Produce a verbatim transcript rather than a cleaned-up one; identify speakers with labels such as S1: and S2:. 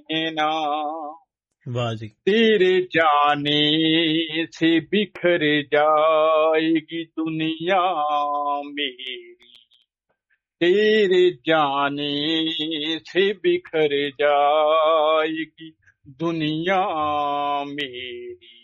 S1: रहना।
S2: वाह जी।
S1: तेरे जाने से बिखर जाएगी दुनिया मेरी, तेरे जाने से बिखर जाएगी दुनिया मेरी।